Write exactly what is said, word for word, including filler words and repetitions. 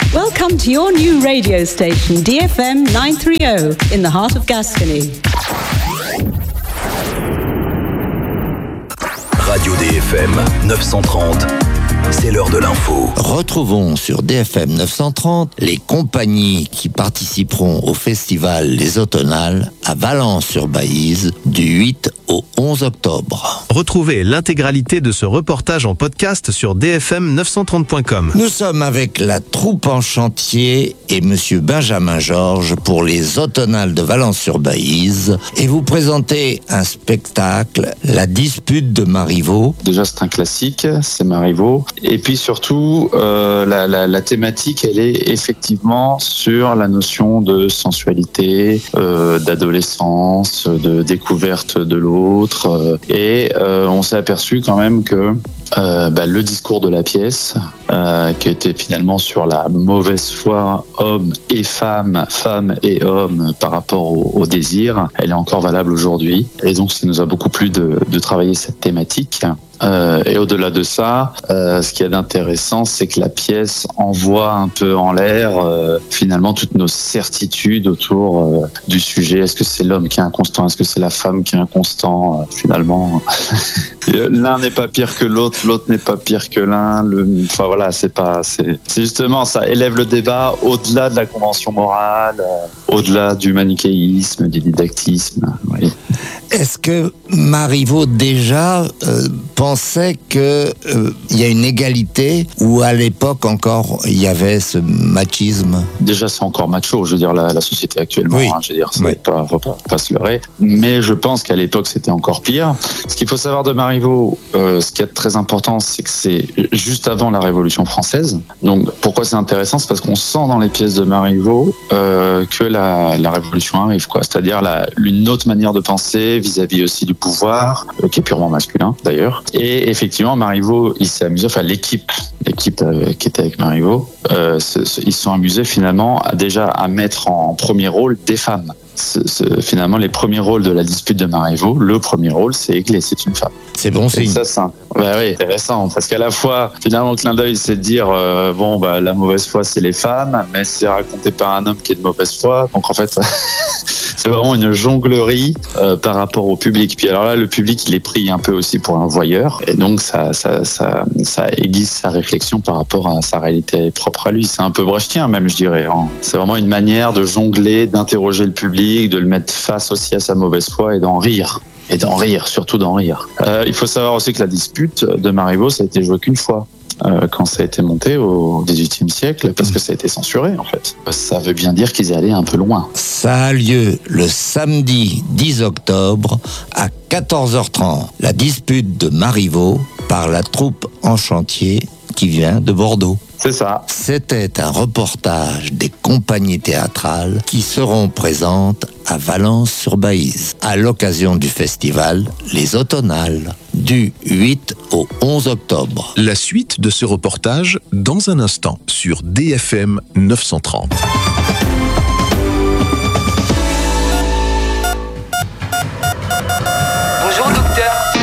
Welcome to your new radio station, D F M nine thirty in the heart of Gascony. Radio D F M neuf cent trente, c'est l'heure de l'info. Retrouvons sur D F M neuf cent trente les compagnies qui participeront au festival Les Automnales à Valence-sur-Baïse du huit au onze octobre. Retrouvez l'intégralité de ce reportage en podcast sur d f m neuf cent trente point com. Nous sommes avec la troupe en chantier et monsieur Benjamin Georges pour les Automnales de Valence-sur-Baïse et vous présentez un spectacle, La dispute de Marivaux. Déjà c'est un classique, c'est Marivaux. Et puis surtout, euh, la, la, la thématique, elle est effectivement sur la notion de sensualité, euh, d'adolescence, de découverte de l'autre. Euh, et euh, on s'est aperçu quand même que euh, bah, le discours de la pièce, euh, qui était finalement sur la mauvaise foi hommes et femmes, femmes et hommes par rapport au, au désir, elle est encore valable aujourd'hui. Et donc, ça nous a beaucoup plu de, de travailler cette thématique. Euh, et au-delà de ça, euh, ce qu'il y a d'intéressant, c'est que la pièce envoie un peu en l'air euh, finalement toutes nos certitudes autour euh, du sujet. Est-ce que c'est l'homme qui est inconstant? Est-ce que c'est la femme qui est inconstant? euh, Finalement, l'un n'est pas pire que l'autre, l'autre n'est pas pire que l'un. Le... Enfin voilà, c'est pas, c'est, c'est justement ça élève le débat au-delà de la convention morale, euh, au-delà du manichéisme, du didactisme. Oui. Est-ce que Marivaux déjà euh, pensait que euh, il y a une égalité ou à l'époque encore il y avait ce machisme? Déjà c'est encore macho, je veux dire la, la société actuellement, oui. hein, je veux dire c'est oui. pas, faut pas, pas se leurrer. Mais je pense qu'à l'époque c'était encore pire. Ce qu'il faut savoir de Marivaux, euh, ce qui est très important, c'est que c'est juste avant la Révolution française. Donc pourquoi c'est intéressant, c'est parce qu'on sent dans les pièces de Marivaux euh, que la, la Révolution arrive, quoi. C'est-à-dire la, une autre manière de penser vis-à-vis aussi du pouvoir, euh, qui est purement masculin d'ailleurs. Et effectivement, Marivaux, il s'est amusé, enfin l'équipe, l'équipe euh, qui était avec Marivaux, euh, se, se, ils se sont amusés finalement à, déjà à mettre en premier rôle des femmes. Ce, ce, finalement, les premiers rôles de la dispute de Marivaux, le premier rôle, c'est Églé, c'est une femme. C'est bon signe. Ça, c'est un... bah oui, intéressant, parce qu'à la fois, finalement, le clin d'œil, c'est de dire, euh, bon, bah, la mauvaise foi, c'est les femmes, mais c'est raconté par un homme qui est de mauvaise foi. Donc, en fait, c'est vraiment une jonglerie euh, par rapport au public. Puis alors là, le public, il est pris un peu aussi pour un voyeur, et donc ça, ça, ça, ça aiguise sa réflexion par rapport à sa réalité propre à lui. C'est un peu brechtien, même, je dirais. Hein. C'est vraiment une manière de jongler, d'interroger le public, de le mettre face aussi à sa mauvaise foi et d'en rire. Et d'en rire, surtout d'en rire. Euh, il faut savoir aussi que la dispute de Marivaux, ça a été joué qu'une fois. Euh, quand ça a été monté au dix-huitième siècle, parce que ça a été censuré en fait. Ça veut bien dire qu'ils allaient un peu loin. Ça a lieu le samedi dix octobre à quatorze heures trente. La dispute de Marivaux par la troupe en chantier qui vient de Bordeaux. C'est ça. C'était un reportage des compagnies théâtrales qui seront présentes à Valence-sur-Baïse à l'occasion du festival Les Automnales du huit au onze octobre. La suite de ce reportage dans un instant sur D F M neuf cent trente.